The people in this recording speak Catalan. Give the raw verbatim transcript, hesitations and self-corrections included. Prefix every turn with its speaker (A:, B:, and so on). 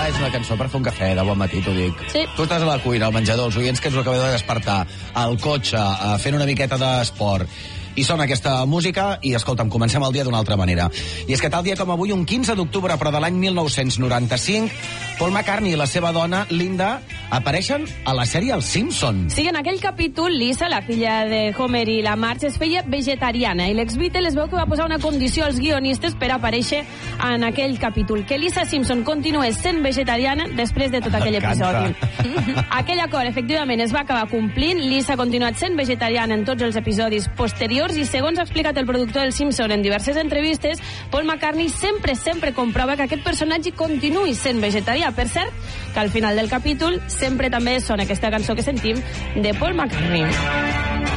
A: és una cançó per fer un cafè de bon matí, t'ho dic.
B: Sí.
A: Tu estàs a la cuina, al menjador, els oients que ens ho acabeu de despertar, al cotxe, eh, fent una miqueta d'esport, i sona aquesta música i, escolta'm, comencem el dia d'una altra manera. I és que tal dia com avui, un quinze d'octubre, però de l'any mil nou-cents noranta-cinc, Paul McCartney i la seva dona, Linda, apareixen a la sèrie Els Simpsons.
B: Sí, en aquell capítol, Lisa, la filla de Homer i la Marge, es feia vegetariana i l'ex-Beatle es veu que va posar una condició als guionistes per aparèixer en aquell capítol, que Lisa Simpson continués sent vegetariana després de tot aquell episodi. Aquell acord, efectivament, es va acabar complint. Lisa ha continuat sent vegetariana en tots els episodis posteriors i, segons ha explicat el productor dels Simpson en diverses entrevistes, Paul McCartney sempre, sempre comprova que aquest personatge continuï sent vegetarià. Per cert, que al final del capítol sempre també sona aquesta cançó que sentim de Paul McCartney.